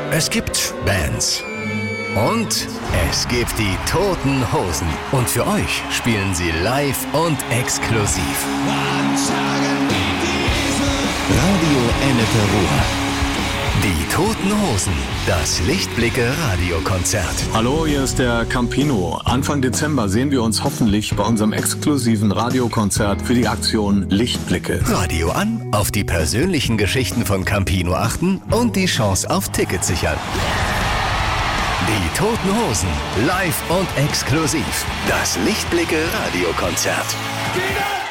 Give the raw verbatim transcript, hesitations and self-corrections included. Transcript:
Es gibt Bands. Und es gibt die Toten Hosen. Und für euch spielen sie live und exklusiv. Radio Ennepe Ruhr. Die Toten Hosen, das Lichtblicke-Radiokonzert. Hallo, hier ist der Campino. Anfang Dezember sehen wir uns hoffentlich bei unserem exklusiven Radiokonzert für die Aktion Lichtblicke. Radio an, auf die persönlichen Geschichten von Campino achten und die Chance auf Tickets sichern. Die Toten Hosen, live und exklusiv. Das Lichtblicke-Radiokonzert.